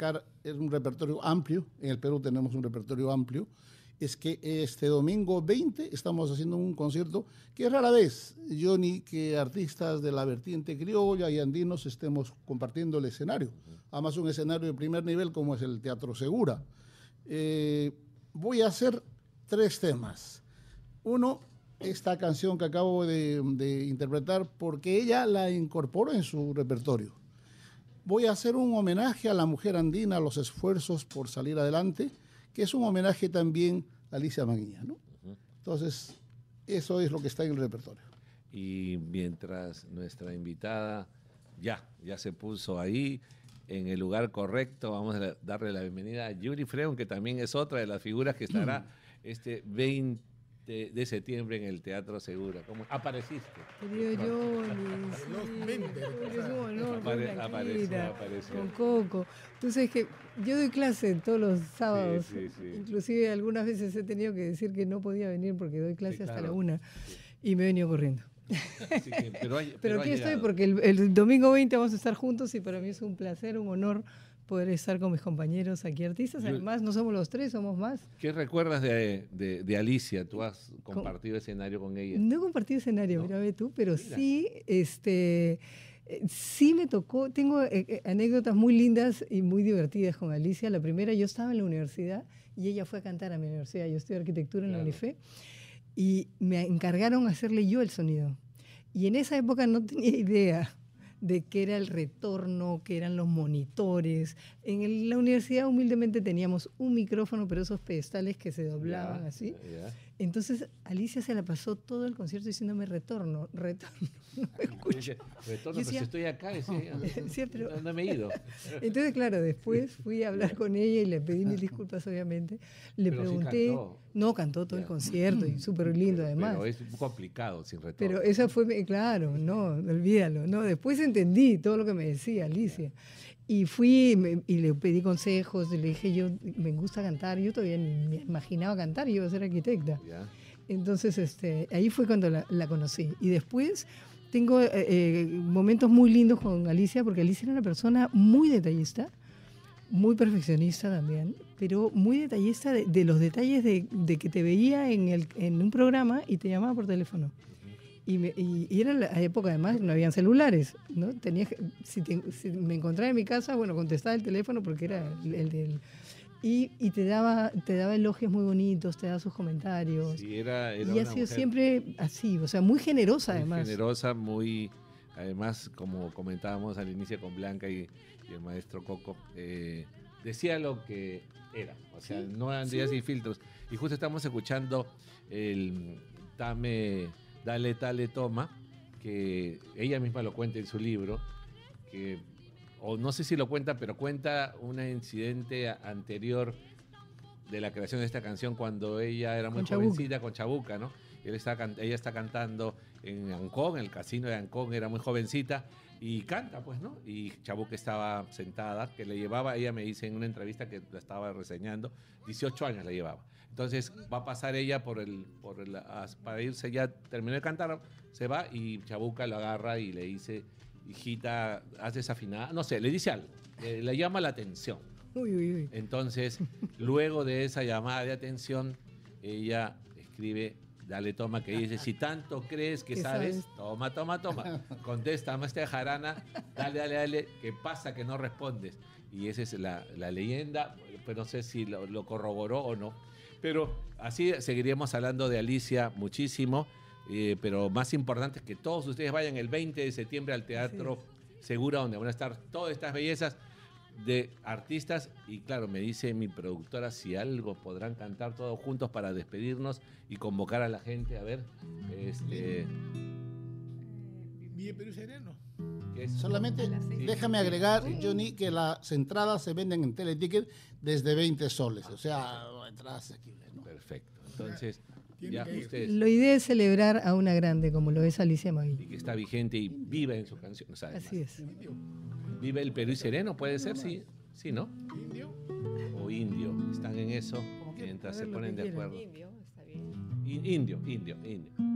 destacar, es un repertorio amplio, en el Perú tenemos un repertorio amplio, es que este domingo 20 estamos haciendo un concierto que rara vez, Johnny, que artistas de la vertiente criolla y andinos estemos compartiendo el escenario. Además, un escenario de primer nivel como es el Teatro Segura. Voy a hacer 3 temas. Uno, esta canción que acabo de interpretar, porque ella la incorporó en su repertorio. Voy a hacer un homenaje a la mujer andina, a los esfuerzos por salir adelante, que es un homenaje también a Alicia Manguía, ¿no? Entonces, eso es lo que está en el repertorio. Y mientras nuestra invitada ya se puso ahí en el lugar correcto, vamos a darle la bienvenida a Yuri Freun, que también es otra de las figuras que estará este 20 de septiembre en el Teatro Segura. ¿Cómo apareciste? Querido Johnny, Apareció. Con Coco. Tú sabes que yo doy clase todos los sábados. Sí. Inclusive algunas veces he tenido que decir que no podía venir porque doy clase hasta la 1 Sí. y me he venido corriendo. Sí, pero aquí estoy porque el domingo 20 vamos a estar juntos y para mí es un placer, un honor poder estar con mis compañeros aquí artistas. Además, no somos los 3, somos más. ¿Qué recuerdas de Alicia? ¿Tú has compartido escenario con ella? No he compartido escenario, ¿no? Mira, ve tú, pero Mira. sí me tocó. Tengo anécdotas muy lindas y muy divertidas con Alicia. La primera, yo estaba en la universidad y ella fue a cantar a mi universidad. Yo estudié arquitectura en la UNIFE y me encargaron hacerle yo el sonido. Y en esa época no tenía idea de qué era el retorno, qué eran los monitores. En la universidad humildemente teníamos un micrófono, pero esos pedestales que se doblaban así. Entonces Alicia se la pasó todo el concierto diciéndome retorno. No me escucho. Retorno, pero si estoy acá, sí, pero ¿dónde me he ido? Entonces, claro, después fui a hablar con ella y le pedí mis disculpas, obviamente. Le pregunté. Sí cantó. No, cantó todo el concierto y súper lindo además. Pero es complicado sin retorno. Pero esa fue, claro, no, olvídalo. No, después entendí todo lo que me decía Alicia. Y fui y le pedí consejos, le dije, yo me gusta cantar, yo todavía ni me imaginaba cantar, yo iba a ser arquitecta. Entonces, ahí fue cuando la conocí. Y después tengo momentos muy lindos con Alicia, porque Alicia era una persona muy detallista, muy perfeccionista también, pero muy detallista de los detalles de que te veía en un programa y te llamaba por teléfono. Y era la época, además, no habían celulares, ¿no? Si me encontraba en mi casa, bueno, contestaba el teléfono porque era el del... Y te daba elogios muy bonitos, te daba sus comentarios. Sí, era y ha sido siempre así, o sea, muy generosa además. Muy generosa, muy... Además, como comentábamos al inicio con Blanca y el maestro Coco, decía lo que era, o sea, no andía sin filtros. Y justo estamos escuchando el Dale, Tale, Toma, que ella misma lo cuenta en su libro, o no sé si lo cuenta, pero cuenta un incidente anterior de la creación de esta canción cuando ella era muy jovencita con Chabuca, ¿no? Ella está cantando en Ancón, en el casino de Ancón, era muy jovencita y canta, pues, ¿no? Y Chabuca estaba sentada, que le llevaba, ella me dice en una entrevista que la estaba reseñando, 18 años la llevaba. Entonces va a pasar ella para irse, ya terminó de cantar, se va y Chabuca lo agarra y le dice, hijita, haz desafinada, no sé, le dice algo, le llama la atención. Uy. Entonces, luego de esa llamada de atención, ella escribe, dale, toma, que dice, si tanto crees que sabes, toma. Contesta, maestra jarana, dale, ¿qué pasa que no respondes? Y esa es la leyenda, pero no sé si lo corroboró o no. Pero así seguiríamos hablando de Alicia muchísimo, pero más importante es que todos ustedes vayan el 20 de septiembre al Teatro Segura, donde van a estar todas estas bellezas de artistas. Y claro, me dice mi productora si algo podrán cantar todos juntos para despedirnos y convocar a la gente. A ver, Vive Perú Sereno. Solamente déjame agregar, Johnny, que las entradas se venden en Teleticket desde 20 soles, o sea, entradas asequibles, ¿no? Perfecto. Entonces, ya ustedes. La idea es celebrar a una grande como lo es Alicia Manguía. Y que está vigente y viva en su canción. O sea, así es. Vive el Perú sereno, puede ser, sí, ¿no? Indio. O indio, están en eso mientras se ponen de acuerdo. Indio, está bien. Indio.